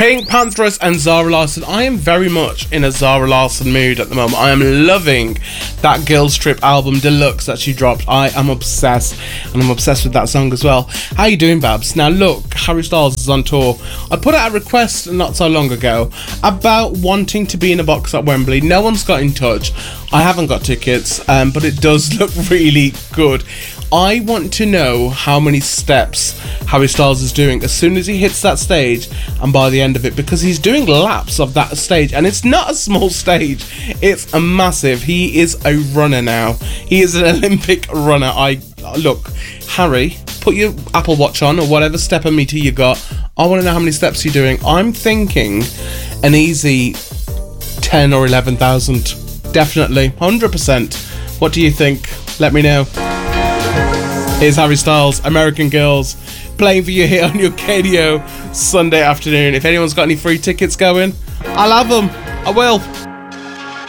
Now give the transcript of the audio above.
Pink Pantheress and Zara Larsson. I am very much in a Zara Larsson mood at the moment. I am loving that Girls Trip album deluxe that she dropped. I am obsessed, and I'm obsessed with that song as well. How you doing, Babs? Now look, Harry Styles is on tour. I put out a request not so long ago about wanting to be in a box at Wembley. No one's got in touch. I haven't got tickets, but it does look really good. I want to know how many steps Harry Styles is doing as soon as he hits that stage and by the end of it, because he's doing laps of that stage, and it's not a small stage, it's a massive. He is a runner now. He is an Olympic runner. Look, Harry, put your Apple Watch on or whatever stepper meter you got. I want to know how many steps you're doing. I'm thinking an easy 10 or 11,000. Definitely, 100%. What do you think? Let me know. Here's Harry Styles, American Girls, playing for you here on your KDO Sunday afternoon. If anyone's got any free tickets going, I'll have them. I will.